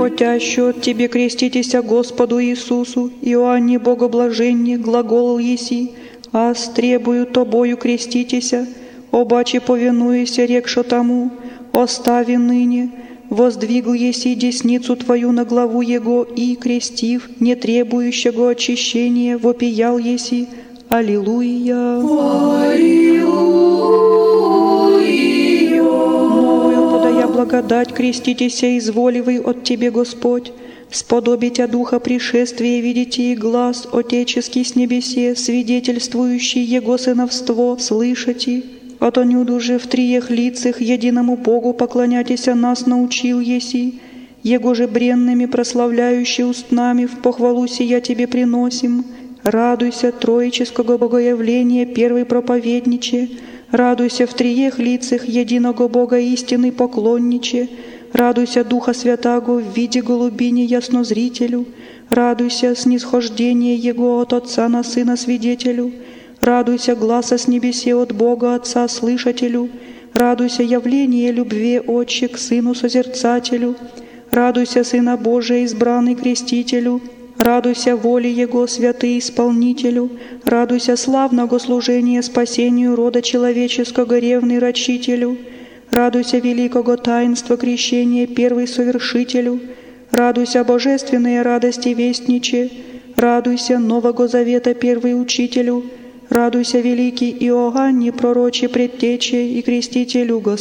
хотящую от Тебе креститеся Господу Иисусу, Иоанне Богоблаженне, глаголал еси, аз требую Тобою креститеся, обаче повинуйся, рекшо тому, остави ныне, воздвигл еси десницу Твою на главу Его и, крестив, не требующего очищения, вопиял еси, Аллилуйя. Аллилуйя. Новую подая благодать, креститеся, изволивый от Тебе, Господь, сподобитя Духа пришествия, видите и глаз Отеческий с небесе, свидетельствующий Его сыновство, слышати. Отонюду же в триех лицах единому Богу поклонятися нас научил еси, Его же бренными прославляющий устнами в похвалу сия Тебе приносим. Радуйся троического богоявления первый проповедниче, радуйся в триех лицах единого Бога истины поклонниче, радуйся Духа Святаго в виде голубини яснозрителю, радуйся снисхождение Его от Отца на Сына свидетелю, радуйся гласа с небесе от Бога Отца слышателю, радуйся явление любви Отче к Сыну созерцателю, радуйся Сына Божия избранный крестителю, радуйся воле Его святый исполнителю, радуйся славного служения спасению рода человеческого ревный рачителю, радуйся великого таинства крещения первый совершителю, радуйся божественные радости вестниче, радуйся Нового Завета первый учителю, радуйся великий Иоанне пророче предтече и крестителю Господь.